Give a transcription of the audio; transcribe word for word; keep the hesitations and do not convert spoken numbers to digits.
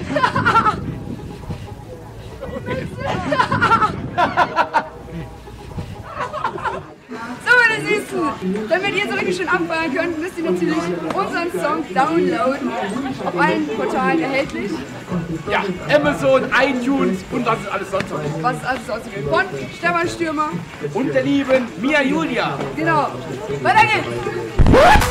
So, meine Süßen, damit ihr so richtig schön abfeiern könnt, müsst ihr natürlich unseren Song downloaden. Auf allen Portalen erhältlich. Ja, Amazon, iTunes und was ist alles sonst noch. Was ist alles sonst gibt. Von Stefan Stürmer. Und der lieben Mia Julia. Genau. Weiter geht's.